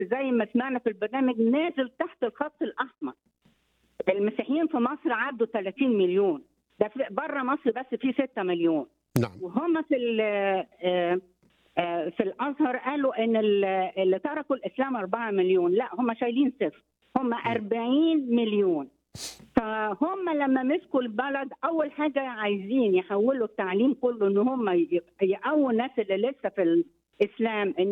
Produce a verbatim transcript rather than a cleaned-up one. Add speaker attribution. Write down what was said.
Speaker 1: زي ما سمعنا في البرنامج نازل تحت الخط الأحمر. المسيحيين في مصر عدوا ثلاثين مليون، ده بره مصر بس في ستة مليون.
Speaker 2: نعم.
Speaker 1: وهم في في الازهر قالوا ان اللي تركوا الاسلام أربعة مليون، لا هم شايلين صفر، هم أربعين مليون. فهم لما مسكوا البلد اول حاجه عايزين يحولوا التعليم كله ان هم يقووا الناس اللي لسه في الاسلام